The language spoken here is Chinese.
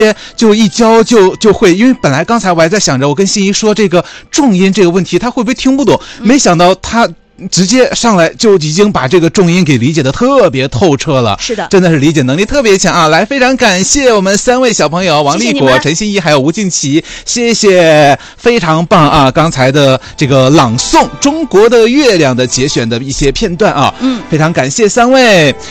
就一教就会。因为本来刚才我还在想着，我跟心怡说这个重音这个问题，他会不会听不懂？没想到他直接上来就已经把这个重音给理解的特别透彻了。 是的， 真的是理解能力特别强啊！来，非常感谢我们3位小朋友王立果、陈欣怡还有吴静琪，谢谢，非常棒啊！刚才的这个朗诵《中国的月亮》的节选的一些片段啊，非常感谢3位。